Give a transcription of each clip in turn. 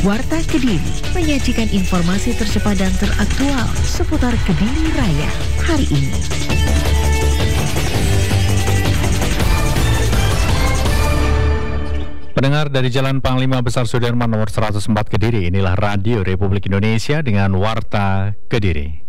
Warta Kediri menyajikan informasi tercepat dan teraktual seputar Kediri Raya hari ini. Pendengar dari Jalan Panglima Besar Sudirman nomor 104 Kediri, inilah Radio Republik Indonesia dengan Warta Kediri.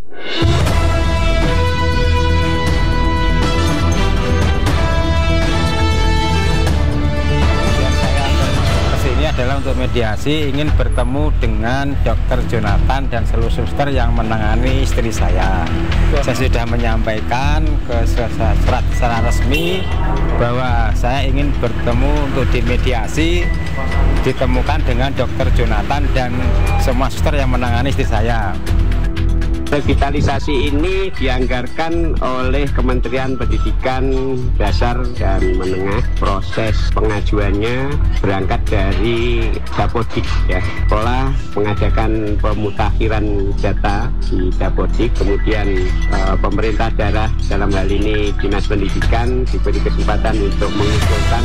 Ini adalah untuk mediasi, ingin bertemu dengan Dr. Jonathan dan seluruh suster yang menangani istri saya. Saya sudah menyampaikan ke surat secara resmi bahwa saya ingin bertemu untuk dimediasi, ditemukan dengan Dr. Jonathan dan semua suster yang menangani istri saya. Revitalisasi ini dianggarkan oleh Kementerian Pendidikan Dasar dan Menengah. Proses pengajuannya berangkat dari Dapodik, ya. Sekolah mengadakan pemutakhiran data di Dapodik, kemudian pemerintah daerah dalam hal ini Dinas Pendidikan diberi kesempatan untuk mengusulkan.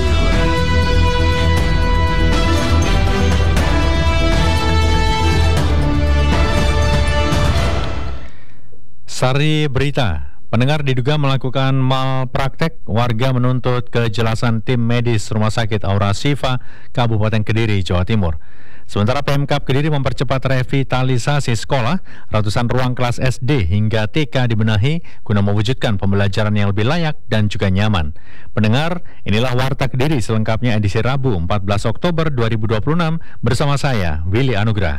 Sari berita, pendengar diduga melakukan malpraktek, warga menuntut kejelasan tim medis Rumah Sakit Aura Shifa, Kabupaten Kediri, Jawa Timur. Sementara Pemkab Kediri mempercepat revitalisasi sekolah, ratusan ruang kelas SD hingga TK dibenahi guna mewujudkan pembelajaran yang lebih layak dan juga nyaman. Pendengar, inilah Warta Kediri selengkapnya edisi Rabu 14 Oktober 2026 bersama saya, Willy Anugrah.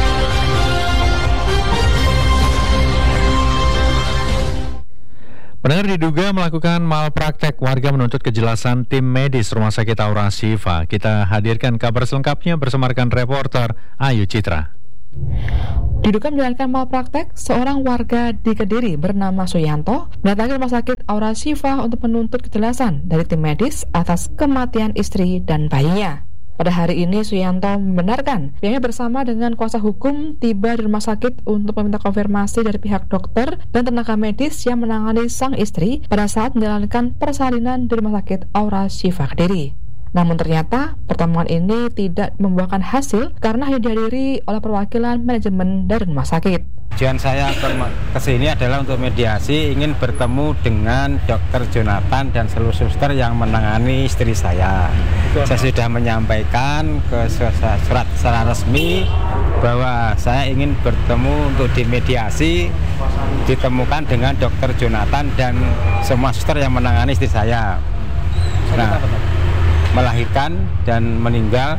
Pendengar diduga melakukan malpraktek, warga menuntut kejelasan tim medis Rumah Sakit Aura Shifa. Kita hadirkan kabar selengkapnya bersama rekan reporter Ayu Citra. Diduga menjalankan malpraktek, seorang warga di Kediri bernama Suyanto mendatangi Rumah Sakit Aura Shifa untuk menuntut kejelasan dari tim medis atas kematian istri dan bayinya. Pada hari ini, Suyanto membenarkan pihaknya bersama dengan kuasa hukum tiba di rumah sakit untuk meminta konfirmasi dari pihak dokter dan tenaga medis yang menangani sang istri pada saat menjalankan persalinan di Rumah Sakit Aura Shifa Kediri. Namun ternyata pertemuan ini tidak membuahkan hasil karena hanya dihadiri oleh perwakilan manajemen dari rumah sakit. Tujuan saya ke sini adalah untuk mediasi, ingin bertemu dengan Dr. Jonathan dan seluruh suster yang menangani istri saya. Saya sudah menyampaikan ke surat secara resmi bahwa saya ingin bertemu untuk dimediasi, ditemukan dengan Dr. Jonathan dan semua suster yang menangani istri saya. Nah, melahirkan dan meninggal,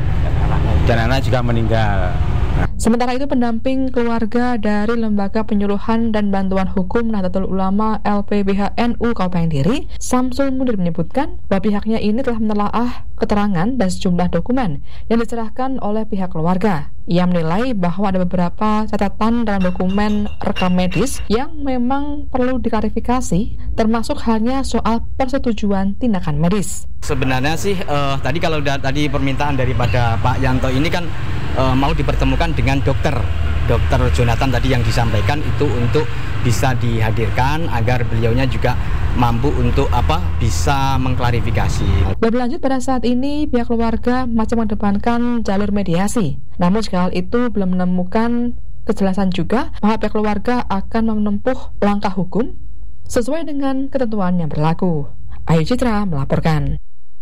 dan anak juga meninggal. Sementara itu, pendamping keluarga dari Lembaga Penyuluhan dan Bantuan Hukum Nahdlatul Ulama LPBH NU Kabupaten Kediri, Samsul Munir menyebutkan bahwa pihaknya ini telah menelaah keterangan dan sejumlah dokumen yang diserahkan oleh pihak keluarga. Ia menilai bahwa ada beberapa catatan dalam dokumen rekam medis yang memang perlu diklarifikasi, termasuk halnya soal persetujuan tindakan medis. Sebenarnya sih tadi tadi permintaan daripada Pak Yanto ini kan mau dipertemukan dengan Dr. Jonathan tadi yang disampaikan itu untuk bisa dihadirkan agar beliaunya juga mampu untuk bisa mengklarifikasi. Lebih lanjut, pada saat ini pihak keluarga masih mengedepankan jalur mediasi. Namun jika hal itu belum menemukan kejelasan juga, maka pihak keluarga akan menempuh langkah hukum sesuai dengan ketentuan yang berlaku. Ayu Citra melaporkan.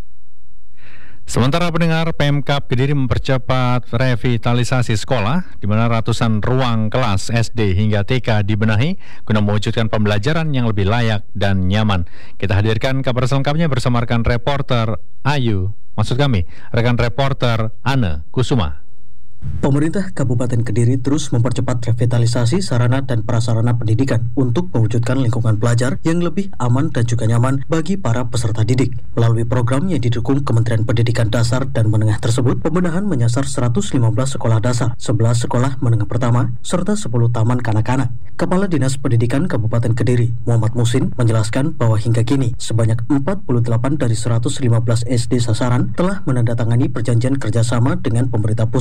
Sementara pendengar, Pemkab Kediri mempercepat revitalisasi sekolah di mana ratusan ruang kelas SD hingga TK dibenahi guna mewujudkan pembelajaran yang lebih layak dan nyaman. Kita hadirkan kabar selengkapnya bersama rekan reporter rekan reporter Anne Kusuma. Pemerintah Kabupaten Kediri terus mempercepat revitalisasi sarana dan prasarana pendidikan untuk mewujudkan lingkungan belajar yang lebih aman dan juga nyaman bagi para peserta didik. Melalui program yang didukung Kementerian Pendidikan Dasar dan Menengah tersebut, pembenahan menyasar 115 sekolah dasar, 11 sekolah menengah pertama, serta 10 taman kanak-kanak. Kepala Dinas Pendidikan Kabupaten Kediri, Muhammad Musin, menjelaskan bahwa hingga kini sebanyak 48 dari 115 SD sasaran telah menandatangani perjanjian kerjasama dengan pemerintah pusat.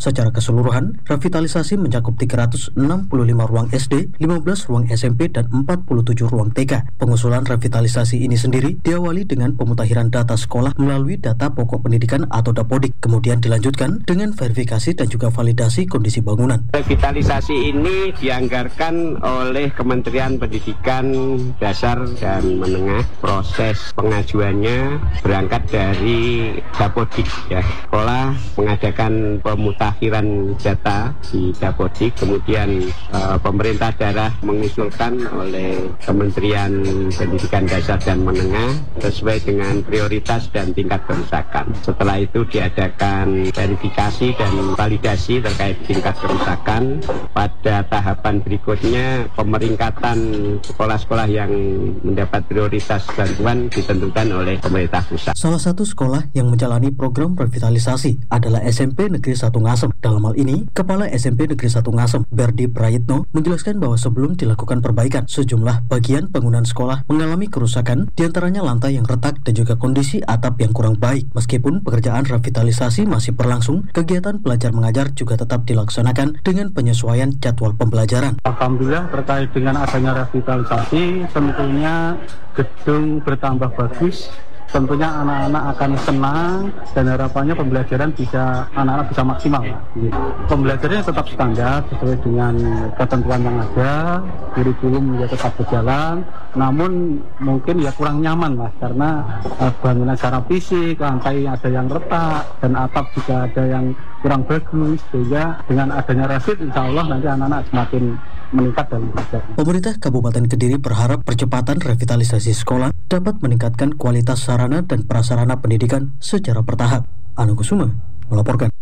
Secara keseluruhan, revitalisasi mencakup 365 ruang SD, 15 ruang SMP, dan 47 ruang TK. Pengusulan revitalisasi ini sendiri diawali dengan pemutakhiran data sekolah melalui data pokok pendidikan atau Dapodik, kemudian dilanjutkan dengan verifikasi dan juga validasi kondisi bangunan. Revitalisasi ini dianggarkan oleh Kementerian Pendidikan Dasar dan Menengah. Proses pengajuannya berangkat dari Dapodik ya. Sekolah mengadakan pemutakhiran data di Dapodik, kemudian pemerintah daerah mengusulkan oleh Kementerian Pendidikan Dasar dan Menengah sesuai dengan prioritas dan tingkat kerusakan. Setelah itu diadakan verifikasi dan validasi terkait tingkat kerusakan. Pada tahapan berikutnya pemeringkatan sekolah-sekolah yang mendapat prioritas bantuan ditentukan oleh pemerintah pusat. Salah satu sekolah yang menjalani program revitalisasi adalah SMP Negeri 1 Ngasem. Dalam hal ini, Kepala SMP Negeri 1 Ngasem, Berdi Prayitno, menjelaskan bahwa sebelum dilakukan perbaikan, sejumlah bagian bangunan sekolah mengalami kerusakan, diantaranya lantai yang retak dan juga kondisi atap yang kurang baik. Meskipun pekerjaan revitalisasi masih berlangsung, kegiatan belajar mengajar juga tetap dilaksanakan dengan penyesuaian jadwal pembelajaran. Alhamdulillah terkait dengan adanya revitalisasi, tentunya gedung bertambah bagus. Tentunya anak-anak akan senang dan harapannya pembelajaran anak-anak bisa maksimal. Pembelajarannya tetap standar sesuai dengan ketentuan yang ada, kurikulum juga tetap berjalan, namun mungkin ya kurang nyaman lah karena bangunan secara fisik, lantai ada yang retak dan atap juga ada yang kurang bagus, sehingga dengan adanya revit insya Allah nanti anak-anak semakin meningkat dalam belajar. Pemerintah Kabupaten Kediri berharap percepatan revitalisasi sekolah dapat meningkatkan kualitas sarana dan prasarana pendidikan secara bertahap. Anu Kusuma melaporkan.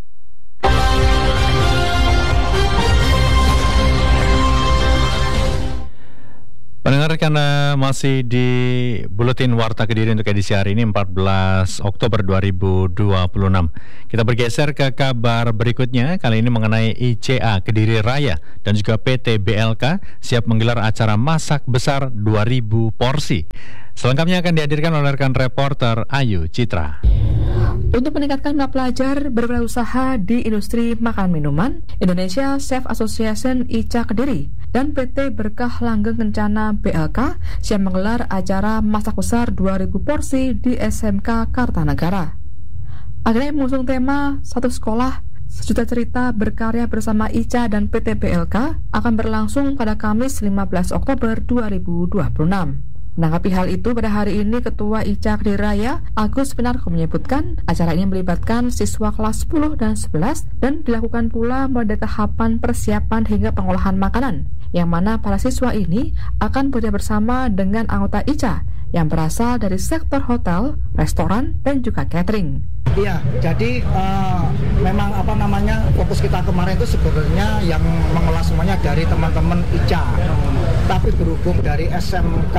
Pendengar, karena masih di Buletin Warta Kediri untuk edisi hari ini 14 Oktober 2026. Kita bergeser ke kabar berikutnya, kali ini mengenai ICA Kediri Raya dan juga PT BLK siap menggelar acara masak besar 2.000 porsi. Selengkapnya akan dihadirkan oleh rekan reporter Ayu Citra. Untuk meningkatkan minat pelajar berwirausaha di industri makan minuman, Indonesia Chef Association ICA Kediri dan PT Berkah Langgeng Kencana BLK siap menggelar acara masak besar 2.000 porsi di SMK Kartanegara. Akhirnya mengusung tema Satu Sekolah Sejuta Cerita berkarya bersama ICA dan PT BLK akan berlangsung pada Kamis 15 Oktober 2026. Menanggapi hal itu, pada hari ini Ketua ICA Kediri Raya, Agus Pinarko menyebutkan acara ini melibatkan siswa kelas 10 dan 11 dan dilakukan pula mulai dari tahapan persiapan hingga pengolahan makanan, yang mana para siswa ini akan bekerja bersama dengan anggota ICA yang berasal dari sektor hotel, restoran, dan juga catering. Iya, jadi memang fokus kita kemarin itu sebenarnya yang mengolah semuanya dari teman-teman ICA. Tapi berhubung dari SMK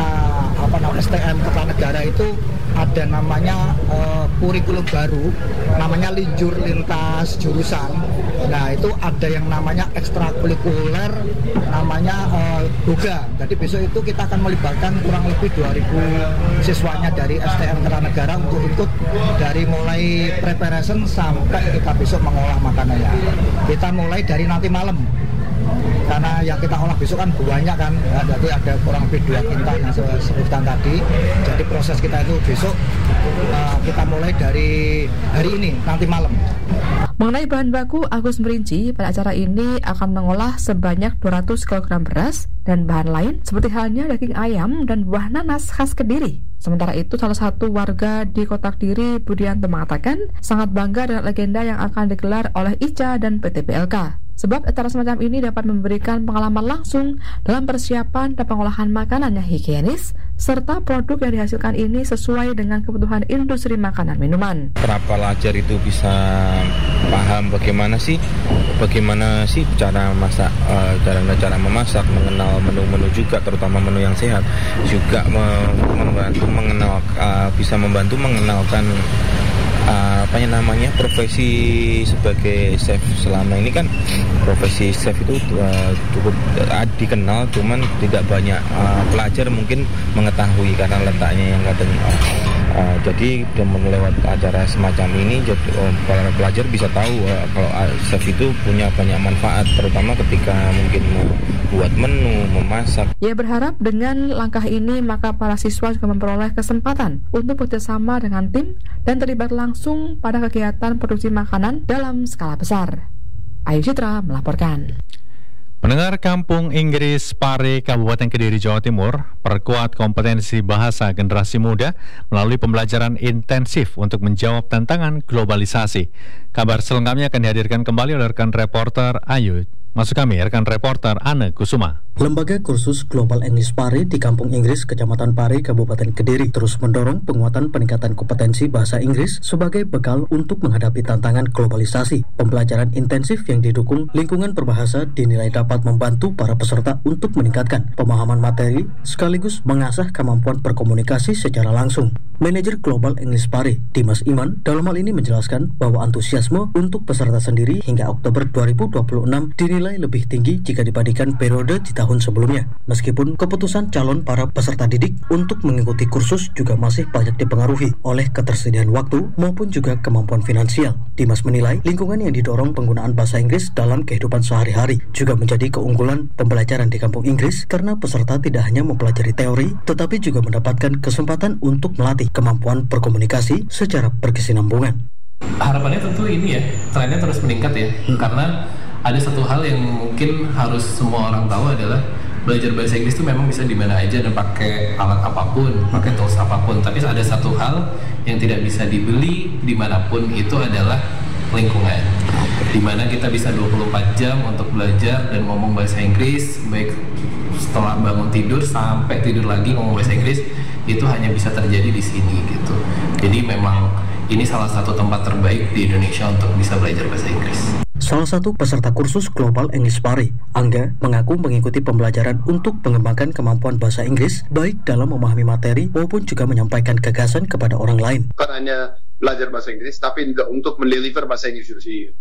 STM Kertanegara itu ada namanya kurikulum baru, namanya linjur lintas jurusan. Nah itu ada yang namanya ekstrakurikuler, namanya Boga. Jadi besok itu kita akan melibatkan kurang lebih 2.000 siswanya dari STM Kertanegara untuk ikut dari mulai preparation sampai kita besok mengolah makanannya. Kita mulai dari nanti malam. Karena yang kita olah besok kan banyak kan, jadi ada kurang lebih 2 kintal yang saya sebutkan tadi. Jadi proses kita itu besok kita mulai dari hari ini, nanti malam. Mengenai bahan baku, Agus merinci pada acara ini akan mengolah sebanyak 200 kg beras dan bahan lain seperti halnya daging ayam dan buah nanas khas Kediri. Sementara itu, salah satu warga di Kota Kediri, Budianto, mengatakan sangat bangga dengan legenda yang akan digelar oleh ICA dan PT BLK. Sebab acara semacam ini dapat memberikan pengalaman langsung dalam persiapan dan pengolahan makanan yang higienis, serta produk yang dihasilkan ini sesuai dengan kebutuhan industri makanan minuman. Para pelajar itu bisa paham bagaimana sih cara masak, cara memasak, mengenal menu-menu juga, terutama menu yang sehat, juga bisa membantu mengenalkan profesi sebagai chef. Selama ini kan profesi chef itu cukup dikenal, cuman tidak banyak pelajar mungkin mengetahui karena letaknya yang kadang Jadi dengan lewat acara semacam ini para pelajar bisa tahu kalau chef itu punya banyak manfaat, terutama ketika mungkin membuat menu, memasak. Ia berharap dengan langkah ini maka para siswa juga memperoleh kesempatan untuk bekerjasama dengan tim dan terlibat langsung pada kegiatan produksi makanan dalam skala besar. Ayu Citra melaporkan. Pendengar Kampung Inggris Pare, Kabupaten Kediri, Jawa Timur, perkuat kompetensi bahasa generasi muda melalui pembelajaran intensif untuk menjawab tantangan globalisasi. Kabar selengkapnya akan dihadirkan kembali oleh rekan reporter rekan reporter Anne Kusuma. Lembaga Kursus Global English Pare di Kampung Inggris, Kecamatan Pare, Kabupaten Kediri terus mendorong penguatan peningkatan kompetensi bahasa Inggris sebagai bekal untuk menghadapi tantangan globalisasi. Pembelajaran intensif yang didukung lingkungan berbahasa dinilai dapat membantu para peserta untuk meningkatkan pemahaman materi sekaligus mengasah kemampuan berkomunikasi secara langsung. Manajer Global English Pare, Dimas Iman, dalam hal ini menjelaskan bahwa antusiasme untuk peserta sendiri hingga Oktober 2026 dinilai lebih tinggi jika dibandingkan periode di tahun sebelumnya. Meskipun keputusan calon para peserta didik untuk mengikuti kursus juga masih banyak dipengaruhi oleh ketersediaan waktu maupun juga kemampuan finansial. Dimas menilai lingkungan yang didorong penggunaan bahasa Inggris dalam kehidupan sehari-hari juga menjadi keunggulan pembelajaran di Kampung Inggris karena peserta tidak hanya mempelajari teori tetapi juga mendapatkan kesempatan untuk melatih kemampuan berkomunikasi secara berkesinambungan. Harapannya tentu ini ya, trennya terus meningkat ya, karena ada satu hal yang mungkin harus semua orang tahu adalah belajar bahasa Inggris itu memang bisa di mana aja dan pakai alat apapun, pakai tools apapun. Tapi ada satu hal yang tidak bisa dibeli dimanapun, itu adalah lingkungan. Dimana kita bisa 24 jam untuk belajar dan ngomong bahasa Inggris, baik setelah bangun tidur sampai tidur lagi ngomong bahasa Inggris, itu hanya bisa terjadi di sini gitu. Jadi memang ini salah satu tempat terbaik di Indonesia untuk bisa belajar bahasa Inggris. Salah satu peserta kursus Global English Pare, Angga, mengaku mengikuti pembelajaran untuk mengembangkan kemampuan bahasa Inggris baik dalam memahami materi maupun juga menyampaikan gagasan kepada orang lain. Bukan hanya belajar bahasa Inggris, tapi untuk mendeliver bahasa Inggris itu.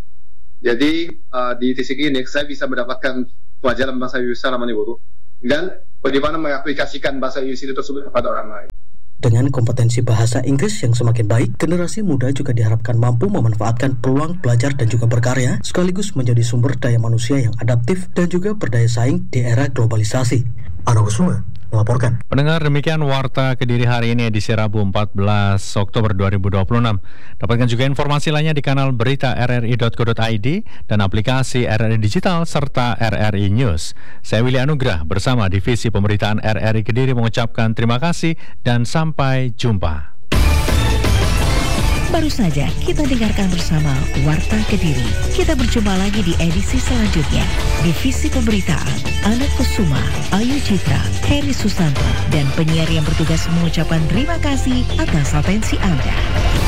Jadi di titik ini saya bisa mendapatkan pelajaran bahasa Inggris selama 2 tahun dan bagaimana mengaplikasikan bahasa Inggris itu tersebut kepada orang lain. Dengan kompetensi bahasa Inggris yang semakin baik, generasi muda juga diharapkan mampu memanfaatkan peluang belajar dan juga berkarya, sekaligus menjadi sumber daya manusia yang adaptif dan juga berdaya saing di era globalisasi. Anne Kusuma melaporkan. Pendengar, demikian Warta Kediri hari ini edisi Rabu 14 Oktober 2026. Dapatkan juga informasi lainnya di kanal berita rri.co.id dan aplikasi RRI Digital serta RRI News. Saya Willy Anugrah bersama Divisi Pemberitaan RRI Kediri mengucapkan terima kasih dan sampai jumpa. Baru saja kita dengarkan bersama Warta Kediri. Kita berjumpa lagi di edisi selanjutnya. Divisi Pemberitaan, Anne Kusuma, Ayu Citra, Heri Susanto, dan penyiar yang bertugas mengucapkan terima kasih atas atensi Anda.